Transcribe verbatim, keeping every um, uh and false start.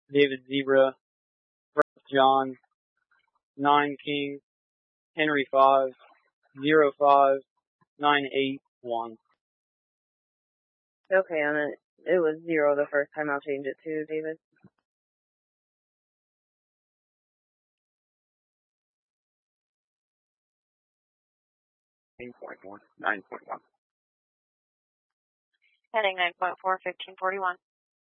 David Zebra, John, nine King, Henry five, zero five, nine eight one. Okay, and it, it was zero the first time. I'll change it to David. nine point one, nine point one. Heading nine point four, fifteen forty-one.